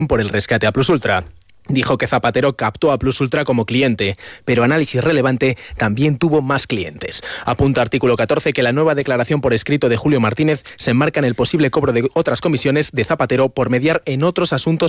por el rescate a Plusultra. Dijo que Zapatero captó a Plusultra como cliente, pero análisis relevante, también tuvo más clientes. Apunta artículo 14 que la nueva declaración por escrito de Julio Martínez se enmarca en el posible cobro de otras comisiones de Zapatero por mediar en otros asuntos